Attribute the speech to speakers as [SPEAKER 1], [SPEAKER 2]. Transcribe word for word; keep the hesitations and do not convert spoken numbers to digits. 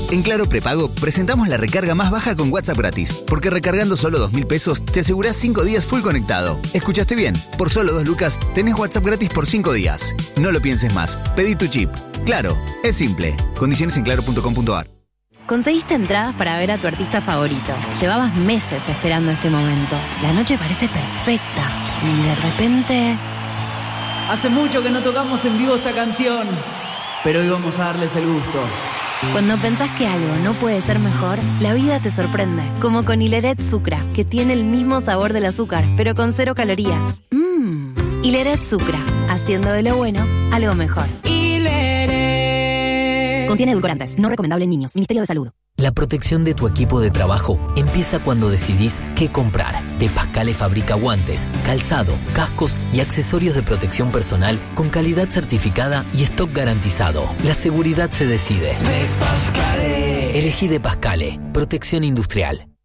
[SPEAKER 1] En Claro Prepago presentamos la recarga más baja con WhatsApp gratis, porque recargando solo dos mil pesos te asegurás cinco días full conectado. ¿Escuchaste bien? Por solo dos lucas tenés WhatsApp gratis por cinco días. No lo pienses más. Pedí tu chip. Claro, es simple. Condiciones en claro punto com punto a r.
[SPEAKER 2] Conseguiste entradas para ver a tu artista favorito. Llevabas meses esperando este momento. La noche parece perfecta. Y de repente...
[SPEAKER 3] Hace mucho que no tocamos en vivo esta canción, pero hoy vamos a darles el gusto.
[SPEAKER 2] Cuando pensás que algo no puede ser mejor, la vida te sorprende. Como con Hileret Sucra, que tiene el mismo sabor del azúcar, pero con cero calorías. Mmm. Hileret Sucra, haciendo de lo bueno algo mejor. Hileret. Contiene edulcorantes, no recomendable en niños. Ministerio de Salud.
[SPEAKER 4] La protección de tu equipo de trabajo empieza cuando decidís qué comprar. De Pascale fabrica guantes, calzado, cascos y accesorios de protección personal con calidad certificada y stock garantizado. La seguridad se decide. De Pascale. Elegí De Pascale. Protección industrial.